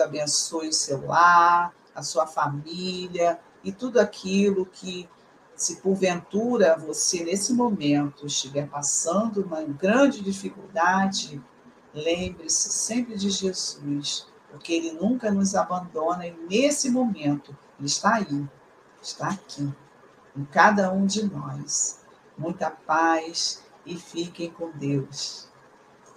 abençoe o seu lar, a sua família e tudo aquilo que, se porventura você nesse momento estiver passando uma grande dificuldade, lembre-se sempre de Jesus, porque Ele nunca nos abandona e nesse momento Ele está aí, está aqui, em cada um de nós. Muita paz e fiquem com Deus.